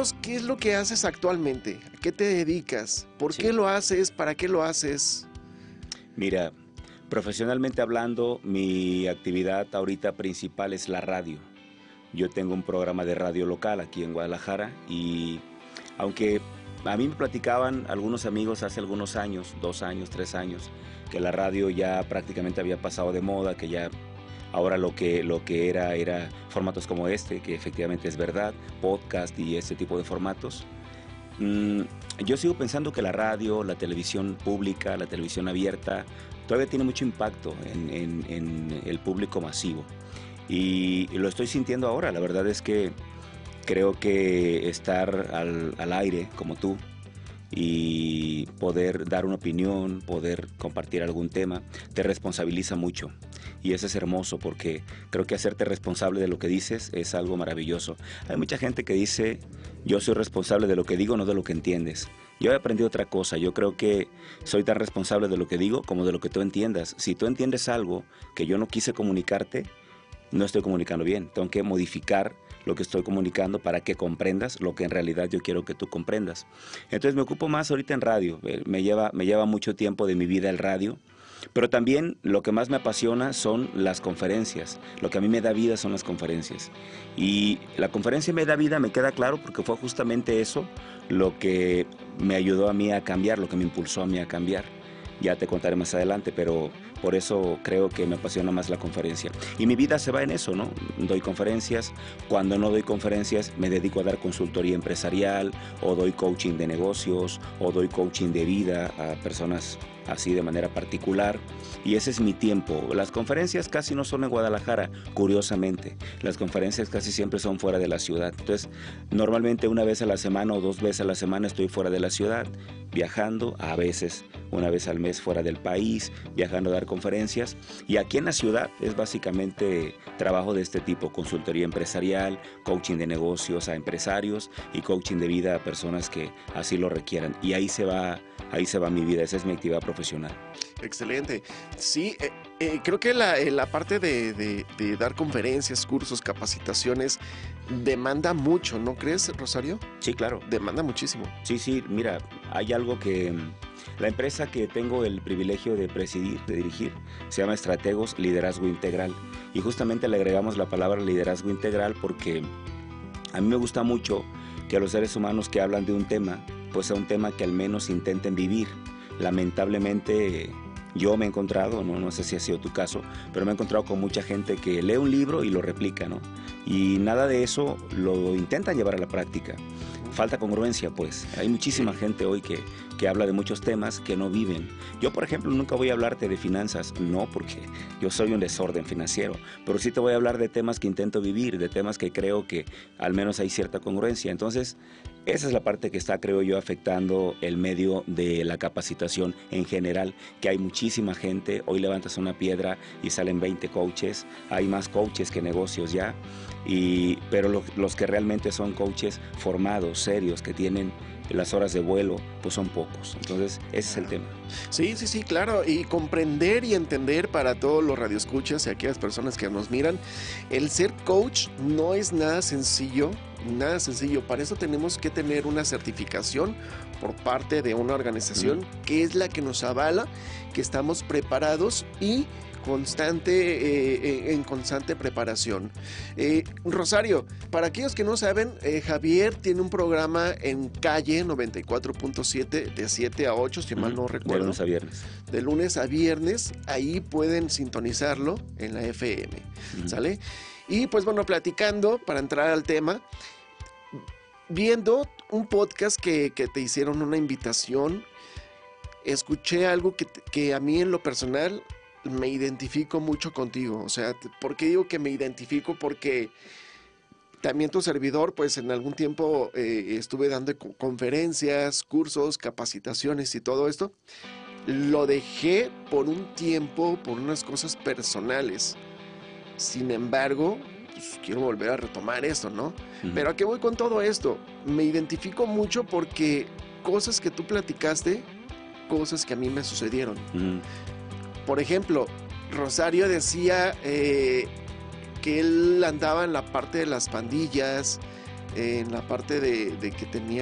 Cuéntanos qué es lo que haces actualmente, a qué te dedicas, por Sí. qué lo haces, para qué lo haces. Mira, profesionalmente hablando, mi actividad ahorita principal es la radio. Yo tengo un programa de radio local aquí en Guadalajara y aunque a mí me platicaban algunos amigos hace algunos años, 2 años, 3 años, que la radio ya prácticamente había pasado de moda, que ya ahora lo que era formatos como este, que efectivamente es verdad, podcast y este tipo de formatos. Mm, yo sigo pensando que la radio, la televisión pública, la televisión abierta, todavía tiene mucho impacto en el público masivo. Y lo estoy sintiendo ahora. La verdad es que creo que estar al aire como tú y poder dar una opinión, poder compartir algún tema, te responsabiliza mucho. Y eso es hermoso porque creo que hacerte responsable de lo que dices es algo maravilloso. Hay mucha gente que dice, yo soy responsable de lo que digo, no de lo que entiendes. Yo he aprendido otra cosa, yo creo que soy tan responsable de lo que digo como de lo que tú entiendas. Si tú entiendes algo que yo no quise comunicarte, no estoy comunicando bien, tengo que modificar lo que estoy comunicando para que comprendas lo que en realidad yo quiero que tú comprendas. Entonces me ocupo más ahorita en radio, me lleva mucho tiempo de mi vida el radio, pero también lo que más me apasiona son las conferencias, lo que a mí me da vida son las conferencias. Y la conferencia me da vida, me queda claro, porque fue justamente eso lo que me ayudó a mí a cambiar, lo que me impulsó a mí a cambiar. Ya te contaré más adelante, pero por eso creo que me apasiona más la conferencia. Y mi vida se va en eso, ¿no? Doy conferencias. Cuando no doy conferencias, me dedico a dar consultoría empresarial, o doy coaching de negocios, o doy coaching de vida a personas así de manera particular. Y ese es mi tiempo. Las conferencias casi no son en Guadalajara, curiosamente. Las conferencias casi siempre son fuera de la ciudad. Entonces, normalmente una vez a la semana o 2 veces a la semana estoy fuera de la ciudad, viajando, a veces una vez al mes fuera del país, viajando a dar conferencias. Y aquí en la ciudad es básicamente trabajo de este tipo: consultoría empresarial, coaching de negocios a empresarios y coaching de vida a personas que así lo requieran. Y ahí se va mi vida, esa es mi actividad profesional. Excelente. Sí, creo que la parte de dar conferencias, cursos, capacitaciones, demanda mucho, ¿no crees, Rosario? Sí, claro. Demanda muchísimo. Sí, mira, hay algo que la empresa que tengo el privilegio de presidir, de dirigir, se llama Estrategos Liderazgo Integral. Y justamente le agregamos la palabra liderazgo integral porque a mí me gusta mucho que los seres humanos que hablan de un tema, pues sea un tema que al menos intenten vivir. Lamentablemente yo me he encontrado, no sé si ha sido tu caso, pero me he encontrado con mucha gente que lee un libro y lo replica, ¿no? Y nada de eso lo intentan llevar a la práctica. Falta congruencia, pues. Hay muchísima gente hoy que habla de muchos temas que no viven. Yo, por ejemplo, nunca voy a hablarte de finanzas, no, porque yo soy un desorden financiero, pero sí te voy a hablar de temas que intento vivir, de temas que creo que al menos hay cierta congruencia. Entonces, esa es la parte que está, creo yo, afectando el medio de la capacitación en general, que hay muchísima gente. Hoy levantas una piedra y salen 20 coaches, hay más coaches que negocios ya, pero los que realmente son coaches formados, serios, que tienen las horas de vuelo, pues son pocos. Entonces, ese es el tema. Sí, claro. Y comprender y entender para todos los radioescuchas y aquellas personas que nos miran, el ser coach no es nada sencillo, nada sencillo. Para eso tenemos que tener una certificación por parte de una organización que es la que nos avala, que estamos preparados y en constante preparación. Rosario, para aquellos que no saben, Javier tiene un programa en Calle 94.7 de 7 a 8, si mal no recuerdo. De lunes a viernes. De lunes a viernes, ahí pueden sintonizarlo en la FM, ¿sale? Y pues bueno, platicando, para entrar al tema, viendo un podcast que te hicieron una invitación, escuché algo que a mí en lo personal me identifico mucho contigo. O sea, ¿por qué digo que me identifico? Porque también tu servidor, pues en algún tiempo estuve dando conferencias, cursos, capacitaciones y todo esto. Lo dejé por un tiempo, por unas cosas personales. Sin embargo, pues, quiero volver a retomar esto, ¿no? Pero ¿a qué voy con todo esto? Me identifico mucho porque cosas que tú platicaste, cosas que a mí me sucedieron. Por ejemplo, Rosario decía que él andaba en la parte de las pandillas, en la parte de que tenía